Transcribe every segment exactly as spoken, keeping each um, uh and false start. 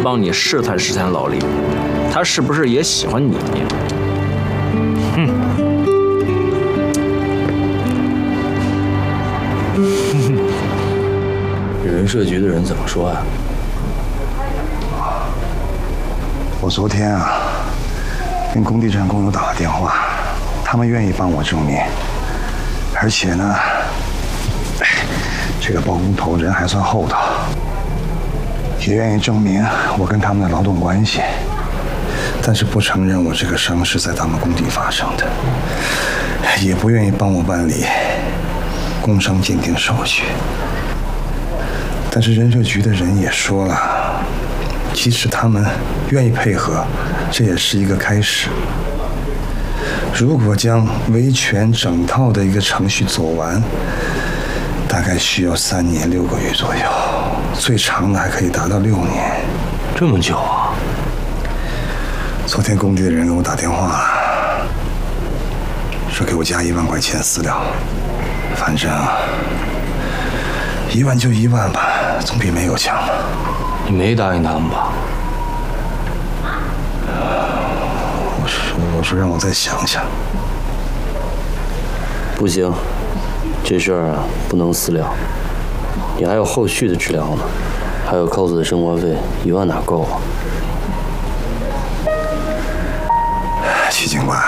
帮你试探试探老李，他是不是也喜欢你？哼！人社局的人怎么说啊？ 我昨天啊，跟工地站工友打了电话，他们愿意帮我证明，而且呢，这个包工头人还算厚道，也愿意证明我跟他们的劳动关系，但是不承认我这个伤是在他们工地发生的，也不愿意帮我办理工伤鉴定手续。但是人社局的人也说了，即使他们愿意配合，这也是一个开始。如果将维权整套的一个程序走完，大概需要三年六个月左右，最长的还可以达到六年。 这么久啊！ 昨天工地的人给我打电话了，说给我加一万块钱私了，反正一万就一万吧，总比没有强嘛。 你没答应他们吧？ 我说我说让我再想想。 不行，这事儿啊不能私了，你还有后续的治疗呢，还有 cos 的生活费，一万哪够啊？ 徐警官，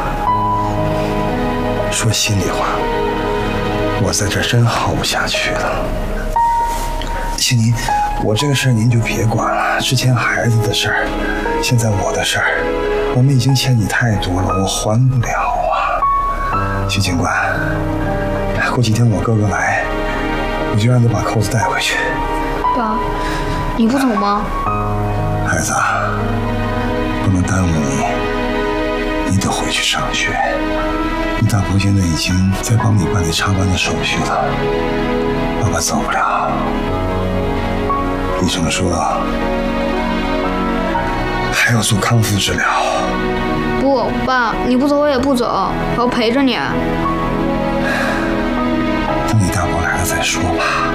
说心里话，我在这儿真耗不下去了。请您，我这个事儿您就别管了。之前孩子的事儿，现在我的事儿，我们已经欠你太多了，我还不了啊。徐警官，过几天我哥哥来，我就让他把扣子带回去。 爸，你不走吗？ 孩子，不能耽误你，你得回去上学。你大伯现在已经在帮你办理插班的手续了，爸爸走不了。医生说还要做康复治疗。 不，爸，你不走我也不走，我要陪着你。 等你大伯来了再说吧。